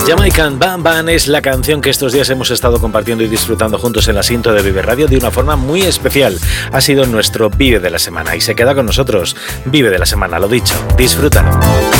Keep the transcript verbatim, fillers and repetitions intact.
Jamaican Bam Bam es la canción que estos días hemos estado compartiendo y disfrutando juntos en la cinta de Vive Radio de una forma muy especial. Ha sido nuestro Vive de la Semana y se queda con nosotros. Vive de la Semana, lo dicho, disfrútalo.